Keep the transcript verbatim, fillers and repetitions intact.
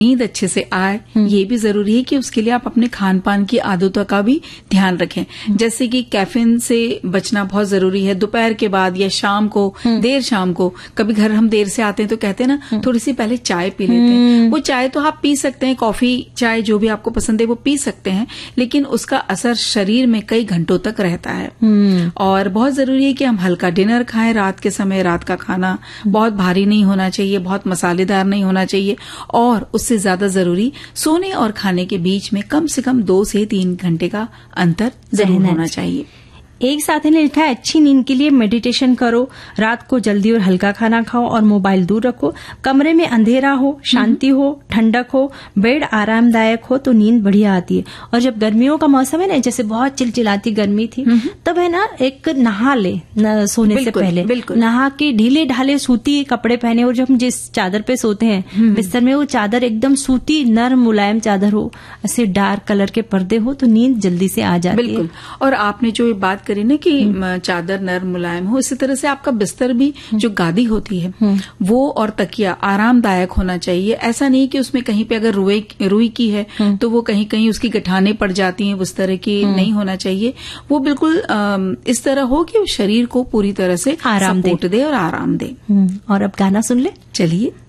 नींद अच्छे से आए, ये भी जरूरी है कि उसके लिए आप अपने खान पान की आदतों का भी ध्यान रखें। जैसे कि कैफीन से बचना बहुत जरूरी है। दोपहर के बाद या शाम को, देर शाम को, कभी घर हम देर से आते हैं तो कहते हैं ना थोड़ी सी पहले चाय पी लेते हैं। वो चाय तो आप पी सकते हैं, कॉफी चाय जो भी आपको पसंद है वो पी सकते हैं, लेकिन उसका असर शरीर में कई घंटों तक रहता है। और बहुत जरूरी है कि हम हल्का डिनर खाएं रात के समय। रात का खाना बहुत भारी नहीं होना चाहिए, बहुत मसालेदार नहीं होना चाहिए, और उससे ज्यादा जरूरी सोने और खाने के बीच में कम से कम दो से तीन घंटे का अंतर जरूर होना चाहिए। एक साथी ने लिखा है, अच्छी नींद के लिए मेडिटेशन करो, रात को जल्दी और हल्का खाना खाओ और मोबाइल दूर रखो, कमरे में अंधेरा हो, शांति हो, ठंडक हो, बेड आरामदायक हो तो नींद बढ़िया आती है। और जब गर्मियों का मौसम है ना, जैसे बहुत चिलचिलाती गर्मी थी, तब है ना एक नहा ले न, सोने से पहले बिल्कुल नहा के ढीले ढाले सूती कपड़े पहने, और जब हम जिस चादर पे सोते हैं बिस्तर में, वो चादर एकदम सूती नर्म मुलायम चादर हो, ऐसे डार्क कलर के पर्दे हो तो नींद जल्दी से आ जाती है। बिल्कुल। और आपने जो बात करी ना कि चादर नर्म मुलायम हो, इसी तरह से आपका बिस्तर भी जो गादी होती है वो और तकिया आरामदायक होना चाहिए। ऐसा नहीं कि उसमें कहीं पे अगर रुई रुई की है तो वो कहीं कहीं उसकी गठाने पड़ जाती हैं, उस तरह की नहीं होना चाहिए। वो बिल्कुल इस तरह हो कि शरीर को पूरी तरह से सपोर्ट दे और आराम दे। और अब गाना सुन ले, चलिए।